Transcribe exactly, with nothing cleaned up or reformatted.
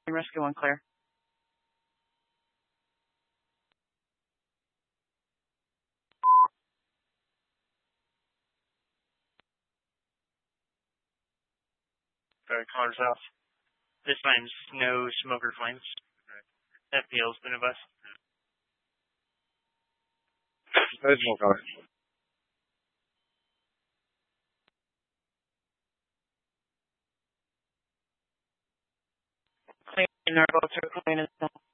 Rescue one clear. Uh, Connor South. This time's no smoker flames. F P L's been a bus. No smoke on it. Clear, Narco, circle in the